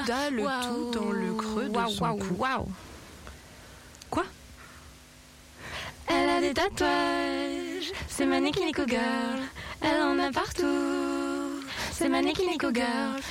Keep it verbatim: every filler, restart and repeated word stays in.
Bouddha, le Waouh. tout dans le creux de Waouh, son waouh, cou. waouh. Quoi? Elle a des tatouages, c'est ma Nicky Nico Girl. Elle en a partout, c'est ma Nicky Nico Girl.